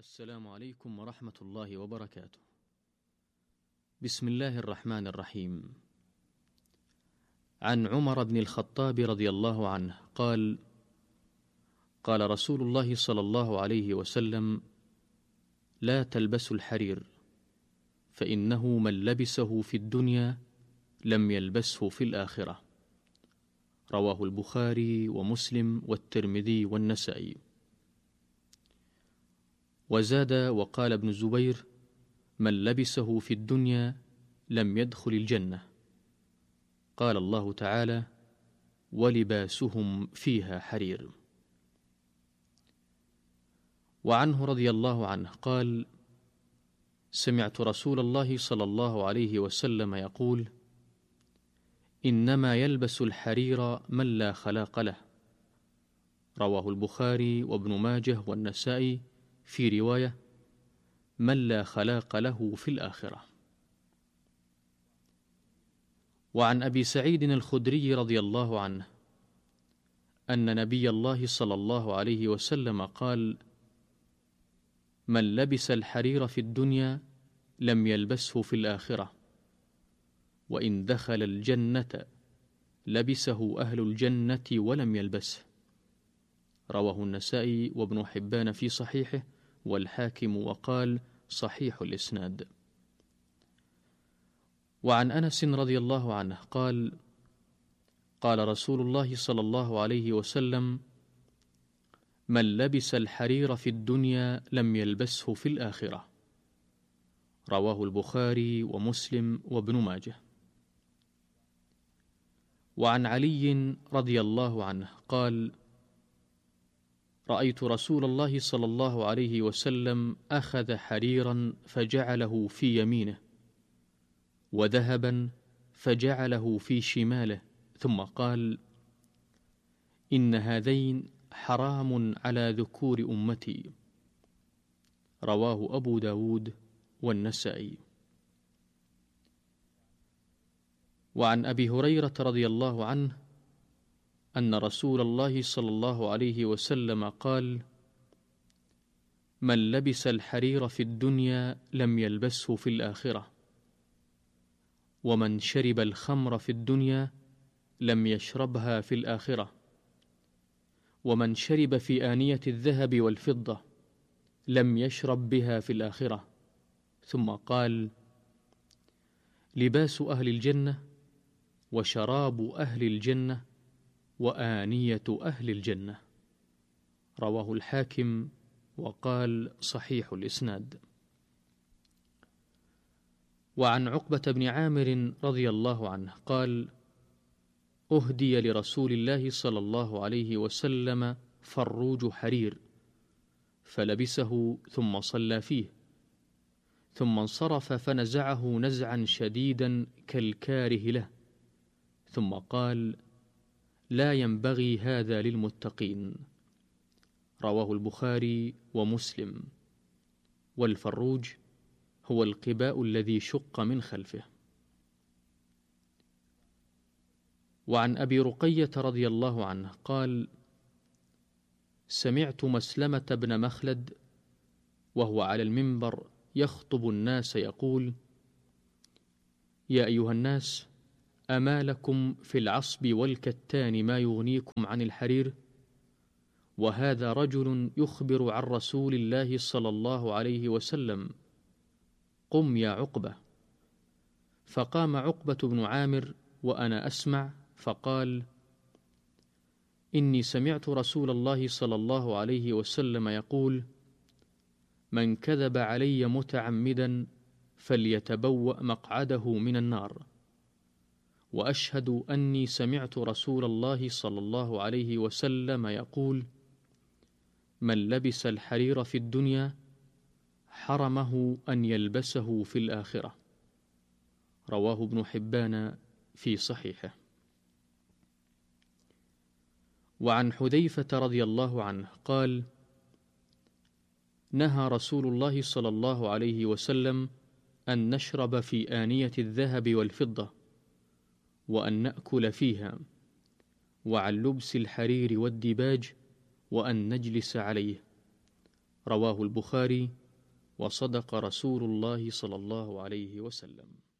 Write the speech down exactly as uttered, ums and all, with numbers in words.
السلام عليكم ورحمة الله وبركاته. بسم الله الرحمن الرحيم. عن عمر بن الخطاب رضي الله عنه قال: قال رسول الله صلى الله عليه وسلم: لا تلبسوا الحرير، فإنه من لبسه في الدنيا لم يلبسه في الآخرة. رواه البخاري ومسلم والترمذي والنسائي. وزاد وقال ابن الزبير: من لبسه في الدنيا لم يدخل الجنة. قال الله تعالى: ولباسهم فيها حرير. وعنه رضي الله عنه قال: سمعت رسول الله صلى الله عليه وسلم يقول: إنما يلبس الحرير من لا خلاق له. رواه البخاري وابن ماجه والنسائي في رواية: من لا خلاق له في الآخرة. وعن أبي سعيد الخدري رضي الله عنه أن نبي الله صلى الله عليه وسلم قال: من لبس الحرير في الدنيا لم يلبسه في الآخرة، وإن دخل الجنة لبسه أهل الجنة ولم يلبسه. رواه النسائي وابن حبان في صحيحه والحاكم وقال: صحيح الإسناد. وعن أنس رضي الله عنه قال: قال رسول الله صلى الله عليه وسلم: من لبس الحرير في الدنيا لم يلبسه في الآخرة. رواه البخاري ومسلم وابن ماجه. وعن علي رضي الله عنه قال: رأيت رسول الله صلى الله عليه وسلم أخذ حريرا فجعله في يمينه، وذهبا فجعله في شماله، ثم قال: إن هذين حرام على ذكور أمتي. رواه أبو داود والنسائي. وعن أبي هريرة رضي الله عنه أن رسول الله صلى الله عليه وسلم قال: من لبس الحرير في الدنيا لم يلبسه في الآخرة، ومن شرب الخمر في الدنيا لم يشربها في الآخرة، ومن شرب في آنية الذهب والفضة لم يشرب بها في الآخرة. ثم قال: لباس أهل الجنة وشراب أهل الجنة وآنية أهل الجنة. رواه الحاكم وقال: صحيح الإسناد. وعن عقبة بن عامر رضي الله عنه قال: أهدي لرسول الله صلى الله عليه وسلم فروج حرير، فلبسه ثم صلى فيه، ثم انصرف فنزعه نزعا شديدا كالكاره له، ثم قال: لا ينبغي هذا للمتقين. رواه البخاري ومسلم. والفروج هو القباء الذي شق من خلفه. وعن أبي رقية رضي الله عنه قال: سمعت مسلمة بن مخلد وهو على المنبر يخطب الناس يقول: يا أيها الناس، أما لكم في العصب والكتان ما يغنيكم عن الحرير؟ وهذا رجل يخبر عن رسول الله صلى الله عليه وسلم. قم يا عقبة. فقام عقبة بن عامر وأنا أسمع فقال: إني سمعت رسول الله صلى الله عليه وسلم يقول: من كذب علي متعمدا فليتبوأ مقعده من النار. وأشهد أني سمعت رسول الله صلى الله عليه وسلم يقول: من لبس الحرير في الدنيا حرمه أن يلبسه في الآخرة. رواه ابن حبان في صحيحه. وعن حذيفة رضي الله عنه قال: نهى رسول الله صلى الله عليه وسلم أن نشرب في آنية الذهب والفضة، وأن نأكل فيها، وعن لبس الحرير والديباج، وأن نجلس عليه. رواه البخاري، وصدق رسول الله صلى الله عليه وسلم.